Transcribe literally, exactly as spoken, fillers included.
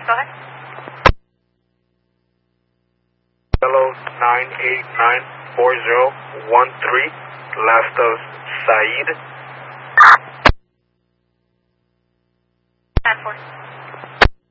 Go ahead. Hello, nine eight nine four zero one three, last of Saeed. ten four.